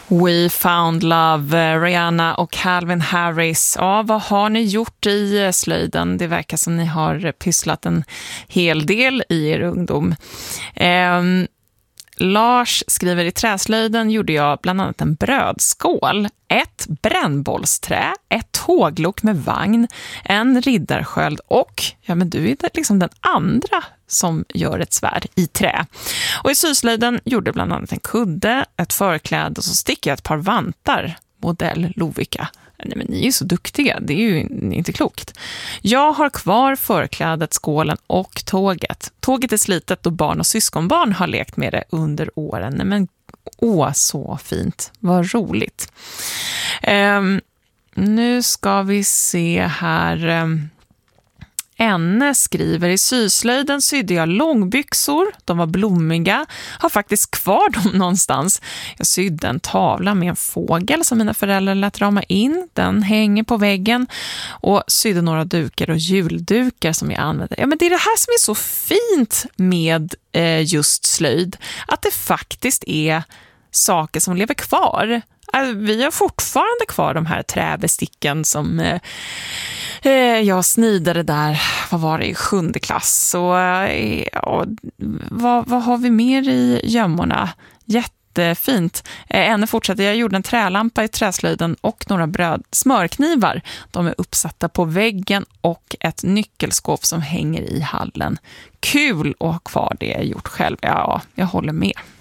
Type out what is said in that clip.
We Found Love, Rihanna och Calvin Harris. Ja, vad har ni gjort i slöjden? Det verkar som ni har pysslat en hel del i er ungdom. Lars skriver, i träslöjden gjorde jag bland annat en brödskål, ett brännbollsträ, ett tåglok med vagn, en riddarsköld och, ja men du är liksom den andra som gör ett svärd i trä. Och i syslöjden gjorde bland annat en kudde, ett förkläde och så stickade jag ett par vantar, modell Lovikka. Nej, men ni är ju så duktiga, det är ju inte klokt. Jag har kvar förklädet, skålen och tåget. Tåget är slitet och barn och syskonbarn har lekt med det under åren. Nej, men så fint, vad roligt. Nu ska vi se här. Enne skriver, i syslöjden sydde jag långbyxor, de var blommiga, har faktiskt kvar dem någonstans. Jag sydde en tavla med en fågel som mina föräldrar lät rama in, den hänger på väggen, och sydde några dukar och juldukar som jag använde. Ja, men det är det här som är så fint med just slöjd, att det faktiskt är saker som lever kvar. Vi har fortfarande kvar de här träbesticken som jag snidade där, vad var det, i 7:e klass. Så ja, vad har vi mer i gömmorna? Jättefint. Ännu fortsätter, jag gjorde en trälampa i träslöjden och några smörknivar. De är uppsatta på väggen och ett nyckelskåp som hänger i hallen. Kul att ha kvar det jag gjort själv. Ja, jag håller med.